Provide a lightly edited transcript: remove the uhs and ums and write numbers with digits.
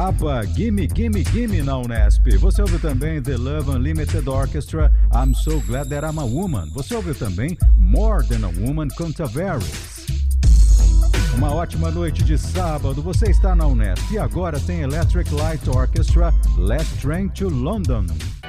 ABBA, Gimme Gimme Gimme na Unesp. Você ouviu também The Love Unlimited Orchestra, I'm So Glad That I'm a Woman. Você ouviu também More Than a Woman com Tavares. Uma ótima noite de sábado, você está na Unesp e agora tem Electric Light Orchestra, Last Train to London.